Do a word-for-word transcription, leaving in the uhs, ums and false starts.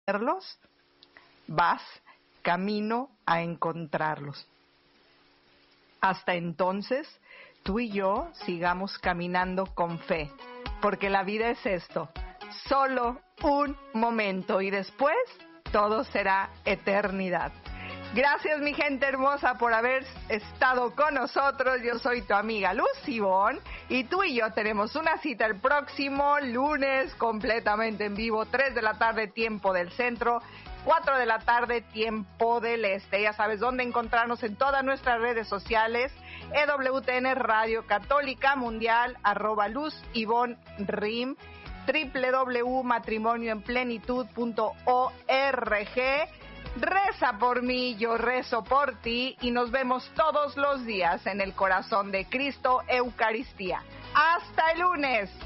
verlos, vas camino a encontrarlos. Hasta entonces, tú y yo sigamos caminando con fe, porque la vida es esto, solo un momento y después todo será eternidad. Gracias, mi gente hermosa, por haber estado con nosotros. Yo soy tu amiga Luz Ivonne y tú y yo tenemos una cita el próximo lunes completamente en vivo, tres de la tarde, tiempo del centro, cuatro de la tarde, tiempo del este. Ya sabes dónde encontrarnos en todas nuestras redes sociales, E W T N Radio Católica Mundial, arroba Luz Ivonne Rim, doble u doble u doble u punto matrimonio en plenitud punto org. Reza por mí, yo rezo por ti y nos vemos todos los días en el corazón de Cristo Eucaristía. ¡Hasta el lunes!